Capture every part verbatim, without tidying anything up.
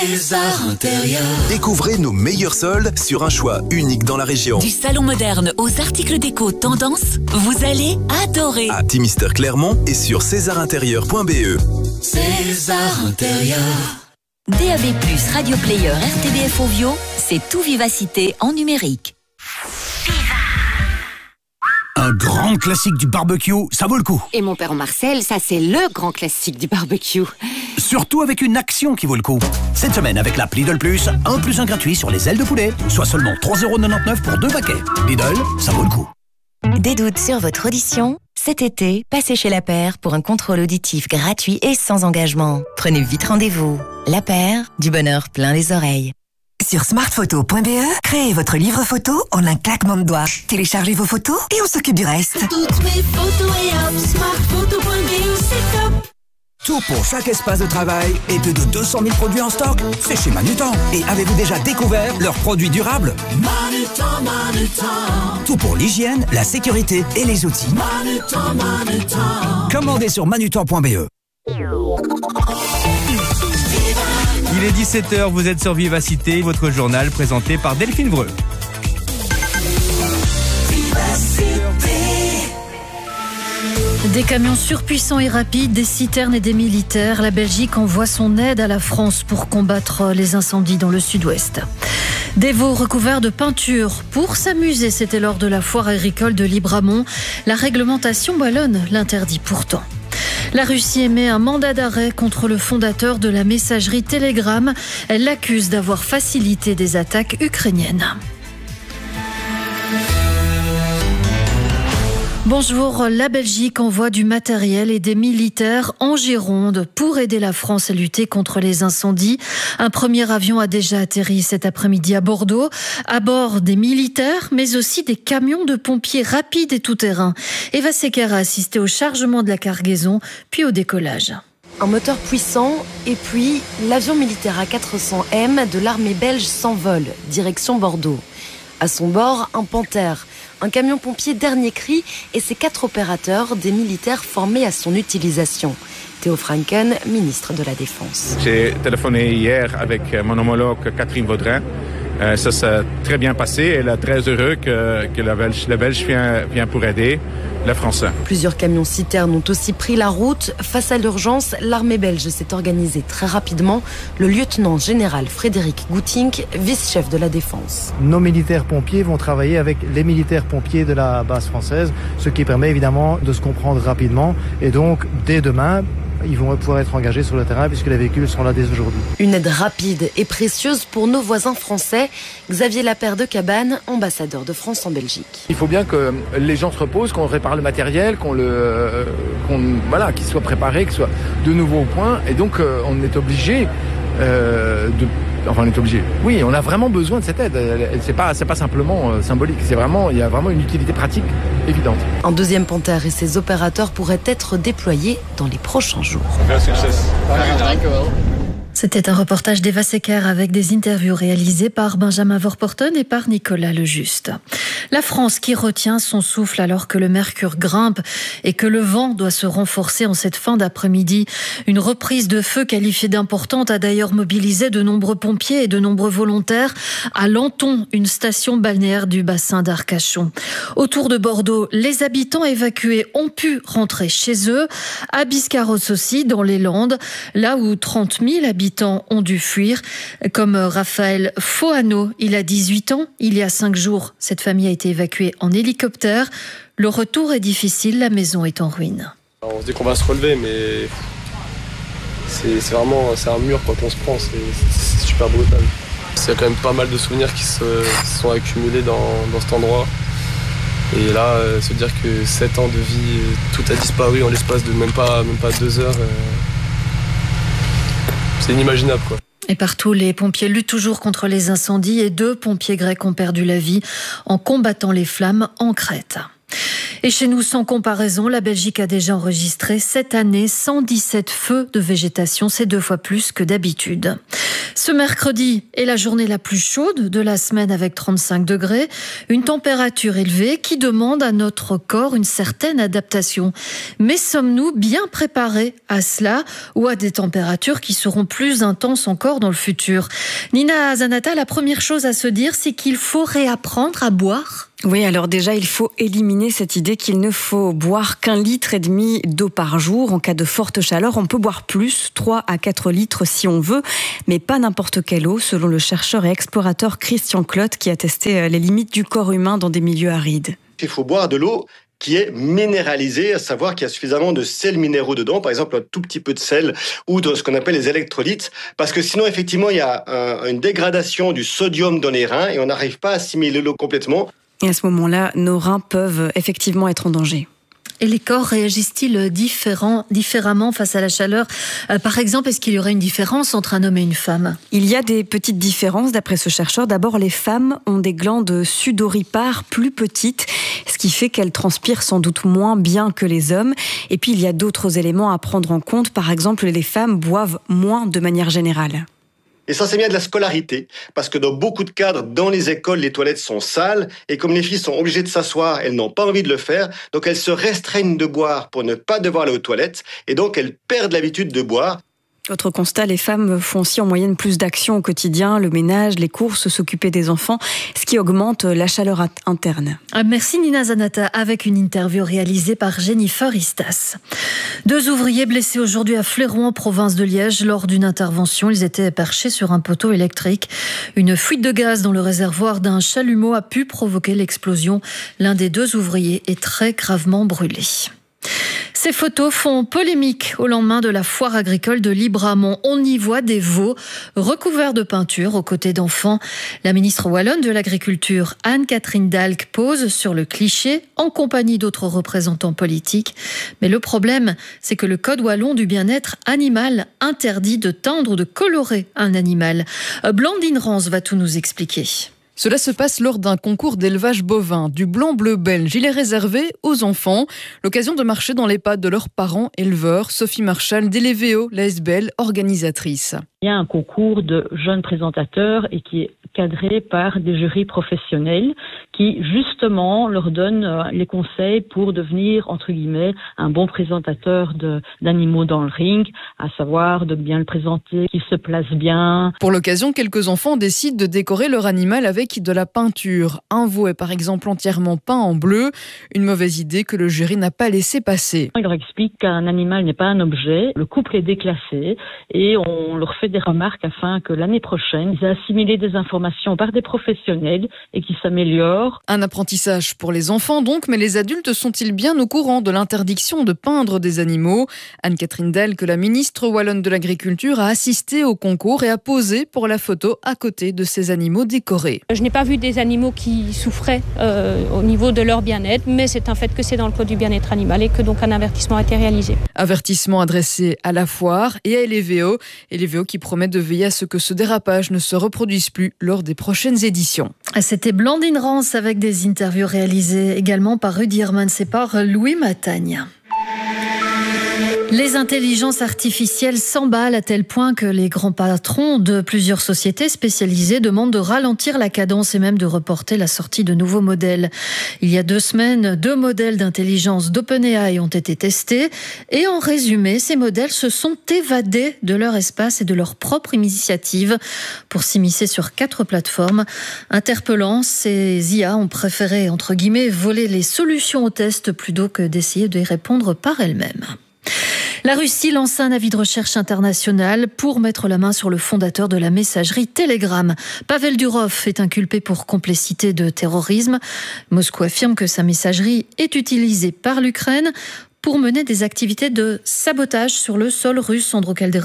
César Intérieur. Découvrez nos meilleurs soldes sur un choix unique dans la région. Du salon moderne aux articles déco tendance, vous allez adorer. À Timister Clermont et sur césar intérieur point b e. César Intérieur. D A B plus, Radio Player, R T B F Ovio, c'est tout vivacité en numérique. Un grand classique du barbecue, ça vaut le coup. Et mon père Marcel, ça c'est le grand classique du barbecue. Surtout avec une action qui vaut le coup. Cette semaine, avec l'app Lidl Plus, un plus un gratuit sur les ailes de poulet, soit seulement trois euros quatre-vingt-dix-neuf pour deux paquets. Lidl, ça vaut le coup. Des doutes sur votre audition? Cet été, passez chez La Paire pour un contrôle auditif gratuit et sans engagement. Prenez vite rendez-vous. La Paire, du bonheur plein les oreilles. Sur smartphoto point b e, créez votre livre photo en un claquement de doigts. Téléchargez vos photos et on s'occupe du reste. Toutes mes photos et hop, smartphoto point b e, c'est top. Tout pour chaque espace de travail et plus de deux cent mille produits en stock. C'est chez Manutan. Et avez-vous déjà découvert leurs produits durables? Manutan, Manutan. Tout pour l'hygiène, la sécurité et les outils. Manutan, Manutan. Commandez sur manutan point b e. Il est dix-sept heures, vous êtes sur Vivacité, votre journal présenté par Delphine Vreux. Des camions surpuissants et rapides, des citernes et des militaires. La Belgique envoie son aide à la France pour combattre les incendies dans le sud-ouest. Des veaux recouverts de peinture pour s'amuser, c'était lors de la foire agricole de Libramont. La réglementation wallonne l'interdit pourtant. La Russie émet un mandat d'arrêt contre le fondateur de la messagerie Telegram. Elle l'accuse d'avoir facilité des attaques ukrainiennes. Bonjour, la Belgique envoie du matériel et des militaires en Gironde pour aider la France à lutter contre les incendies. Un premier avion a déjà atterri cet après-midi à Bordeaux, à bord des militaires, mais aussi des camions de pompiers rapides et tout-terrain. Eva Secker a assisté au chargement de la cargaison, puis au décollage. Un moteur puissant et puis l'avion militaire A quatre cents M de l'armée belge s'envole, direction Bordeaux. À son bord, un Panthère, un camion pompier dernier cri et ses quatre opérateurs, des militaires formés à son utilisation. Théo Franken, ministre de la Défense. J'ai téléphoné hier avec mon homologue Catherine Vaudrin. Euh, ça s'est très bien passé et elle est très heureux que, que la Belge, la Belge vient, vient pour aider les Français. Plusieurs camions citernes ont aussi pris la route. Face à l'urgence, l'armée belge s'est organisée très rapidement. Le lieutenant général Frédéric Goutink, vice-chef de la Défense. Nos militaires pompiers vont travailler avec les militaires pompiers de la base française, ce qui permet évidemment de se comprendre rapidement. Et donc, dès demain, ils vont pouvoir être engagés sur le terrain puisque les véhicules sont là dès aujourd'hui. Une aide rapide et précieuse pour nos voisins français. Xavier Lapère de Cabane, ambassadeur de France en Belgique. Il faut bien que les gens se reposent, qu'on répare le matériel, qu'on le, qu'on, voilà, qu'il soit préparé, qu'il soit de nouveau au point. Et donc, euh, on est obligé euh, de... Enfin, on est obligé. Oui, on a vraiment besoin de cette aide. C'est pas, c'est pas simplement euh, symbolique. C'est vraiment, il y a vraiment une utilité pratique évidente. Un deuxième Panthère et ses opérateurs pourraient être déployés dans les prochains jours. C'était un reportage d'Eva Secker avec des interviews réalisées par Benjamin Vorporten et par Nicolas Lejuste. La France qui retient son souffle alors que le mercure grimpe et que le vent doit se renforcer en cette fin d'après-midi. Une reprise de feu qualifiée d'importante a d'ailleurs mobilisé de nombreux pompiers et de nombreux volontaires à Lanton, une station balnéaire du bassin d'Arcachon. Autour de Bordeaux, les habitants évacués ont pu rentrer chez eux. À Biscarrosse aussi, dans les Landes, là où trente mille habitants ont dû fuir, comme Raphaël Foano. Il a dix-huit ans. Il y a cinq jours, cette famille a été évacuée en hélicoptère. Le retour est difficile, la maison est en ruine. On se dit qu'on va se relever, mais c'est, c'est vraiment c'est un mur quand on se prend, c'est, c'est super brutal. Il y a quand même pas mal de souvenirs qui se, qui se sont accumulés dans, dans cet endroit. Et là, euh, se dire que sept ans de vie, tout a disparu en l'espace de même pas, même pas deux heures. Euh, C'est inimaginable, quoi. Et partout, les pompiers luttent toujours contre les incendies et deux pompiers grecs ont perdu la vie en combattant les flammes en Crète. Et chez nous, sans comparaison, la Belgique a déjà enregistré cette année cent dix-sept feux de végétation. C'est deux fois plus que d'habitude. Ce mercredi est la journée la plus chaude de la semaine avec trente-cinq degrés. Une température élevée qui demande à notre corps une certaine adaptation. Mais sommes-nous bien préparés à cela ou à des températures qui seront plus intenses encore dans le futur? Nina Zanata, la première chose à se dire, c'est qu'il faut réapprendre à boire. Oui, alors déjà, il faut éliminer cette idée qu'il ne faut boire qu'un litre et demi d'eau par jour. En cas de forte chaleur, on peut boire plus, trois à quatre litres si on veut, mais pas n'importe quelle eau, selon le chercheur et explorateur Christian Clotte, qui a testé les limites du corps humain dans des milieux arides. Il faut boire de l'eau qui est minéralisée, à savoir qu'il y a suffisamment de sels minéraux dedans, par exemple un tout petit peu de sel ou de ce qu'on appelle les électrolytes, parce que sinon effectivement il y a un, une dégradation du sodium dans les reins et on n'arrive pas à assimiler l'eau complètement. Et à ce moment-là, nos reins peuvent effectivement être en danger. Et les corps réagissent-ils différent, différemment face à la chaleur? euh, Par exemple, est-ce qu'il y aurait une différence entre un homme et une femme? Il y a des petites différences d'après ce chercheur. D'abord, les femmes ont des glandes sudoripares plus petites, ce qui fait qu'elles transpirent sans doute moins bien que les hommes. Et puis, il y a d'autres éléments à prendre en compte. Par exemple, les femmes boivent moins de manière générale. Et ça, c'est bien de la scolarité, parce que dans beaucoup de cadres, dans les écoles, les toilettes sont sales, et comme les filles sont obligées de s'asseoir, elles n'ont pas envie de le faire, donc elles se restreignent de boire pour ne pas devoir aller aux toilettes, et donc elles perdent l'habitude de boire. Autre constat, les femmes font aussi en moyenne plus d'actions au quotidien, le ménage, les courses, s'occuper des enfants, ce qui augmente la chaleur interne. Merci Nina Zanata, avec une interview réalisée par Jennifer Istas. Deux ouvriers blessés aujourd'hui à Fléron, en province de Liège, lors d'une intervention. Ils étaient perchés sur un poteau électrique. Une fuite de gaz dans le réservoir d'un chalumeau a pu provoquer l'explosion. L'un des deux ouvriers est très gravement brûlé. Ces photos font polémique au lendemain de la foire agricole de Libramont. On y voit des veaux recouverts de peinture aux côtés d'enfants. La ministre wallonne de l'Agriculture, Anne-Catherine Dalck, pose sur le cliché en compagnie d'autres représentants politiques. Mais le problème, c'est que le code wallon du bien-être animal interdit de teindre ou de colorer un animal. Blandine Rance va tout nous expliquer. Cela se passe lors d'un concours d'élevage bovin. Du blanc-bleu belge, il est réservé aux enfants. L'occasion de marcher dans les pas de leurs parents éleveurs. Sophie Marchal d'Eleveo, la S B L organisatrice. Il y a un concours de jeunes présentateurs et qui est cadré par des jurys professionnels qui, justement, leur donnent les conseils pour devenir, entre guillemets, un bon présentateur de, d'animaux dans le ring, à savoir de bien le présenter, qu'il se place bien. Pour l'occasion, quelques enfants décident de décorer leur animal avec de la peinture. Un veau est par exemple entièrement peint en bleu, une mauvaise idée que le jury n'a pas laissé passer. Il leur explique qu'un animal n'est pas un objet, le couple est déclassé et on leur fait des remarques afin que l'année prochaine, ils aient assimilé des informations par des professionnels et qu'ils s'améliorent. Un apprentissage pour les enfants donc, mais les adultes sont-ils bien au courant de l'interdiction de peindre des animaux? Anne-Catherine Dalck, la ministre wallonne de l'Agriculture, a assisté au concours et a posé pour la photo à côté de ces animaux décorés. Je n'ai pas vu des animaux qui souffraient euh, au niveau de leur bien-être, mais c'est un fait que c'est dans le code du bien-être animal et que donc un avertissement a été réalisé. Avertissement adressé à la foire et à Eleveo. Eleveo qui promet de veiller à ce que ce dérapage ne se reproduise plus lors des prochaines éditions. C'était Blandine Rance avec des interviews réalisées également par Rudy Hermans et par Louis Matagne. Les intelligences artificielles s'emballent à tel point que les grands patrons de plusieurs sociétés spécialisées demandent de ralentir la cadence et même de reporter la sortie de nouveaux modèles. Il y a deux semaines, deux modèles d'intelligence d'OpenAI ont été testés et en résumé, ces modèles se sont évadés de leur espace et de leur propre initiative pour s'immiscer sur quatre plateformes. Interpellant, ces I A ont préféré, entre guillemets, voler les solutions aux tests plutôt que d'essayer d'y répondre par elles-mêmes. La Russie lance un avis de recherche international pour mettre la main sur le fondateur de la messagerie Telegram. Pavel Durov est inculpé pour complicité de terrorisme. Moscou affirme que sa messagerie est utilisée par l'Ukraine pour mener des activités de sabotage sur le sol russe. Sandro Calderon.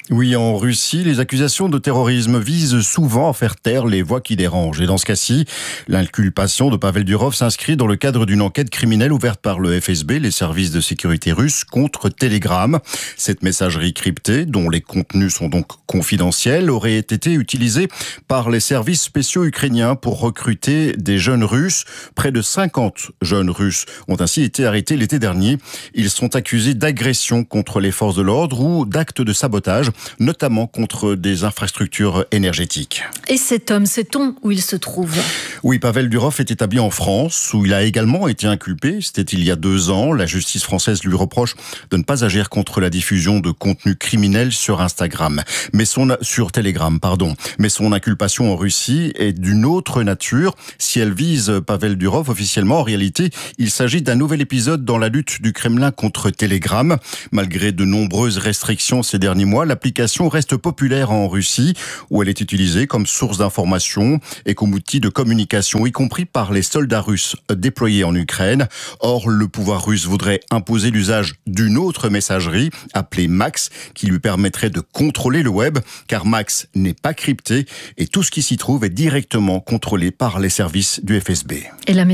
Oui, en Russie, les accusations de terrorisme visent souvent à faire taire les voix qui dérangent. Et dans ce cas-ci, l'inculpation de Pavel Durov s'inscrit dans le cadre d'une enquête criminelle ouverte par le F S B, les services de sécurité russes, contre Telegram. Cette messagerie cryptée, dont les contenus sont donc confidentiels, aurait été utilisée par les services spéciaux ukrainiens pour recruter des jeunes Russes. Près de cinquante jeunes Russes ont ainsi été arrêtés l'été dernier. Ils sont accusés d'agression contre les forces de l'ordre ou d'actes de sabotage, notamment contre des infrastructures énergétiques. Et cet homme, sait-on où il se trouve ? Oui, Pavel Durov est établi en France, où il a également été inculpé. C'était il y a deux ans. La justice française lui reproche de ne pas agir contre la diffusion de contenu criminel sur Instagram, mais son sur Telegram, pardon. Mais son inculpation en Russie est d'une autre nature. Si elle vise Pavel Durov officiellement, en réalité, il s'agit d'un nouvel épisode dans la lutte du Kremlin contre Telegram. Malgré de nombreuses restrictions ces derniers mois, l'application reste populaire en Russie, où elle est utilisée comme source d'information et comme outil de communication, y compris par les soldats russes déployés en Ukraine. Or, le pouvoir russe voudrait imposer l'usage d'une autre messagerie, appelée Max, qui lui permettrait de contrôler le web, car Max n'est pas crypté et tout ce qui s'y trouve est directement contrôlé par les services du F S B. Et la